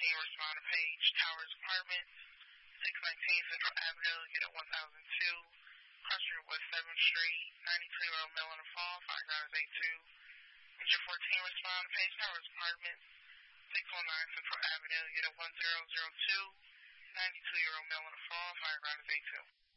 respond to Page Towers Apartments, 619 Central Avenue, Unit 1002. Cross-Street West 7th Street, 92-year-old male in the fall, fire ground is 82. Engine 14 respond to Page Towers Apartments, 619 Central Avenue, Unit 1002. 92-year-old male in the fall, fire ground is 82.